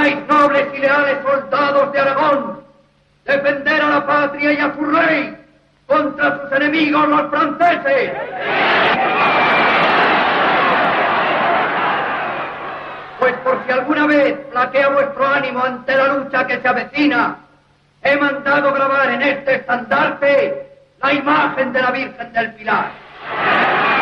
queráis, nobles y leales soldados de Aragón, defender a la patria y a su rey contra sus enemigos los franceses. Pues por si alguna vez flaquea vuestro ánimo ante la lucha que se avecina, he mandado grabar en este estandarte la imagen de la Virgen del Pilar.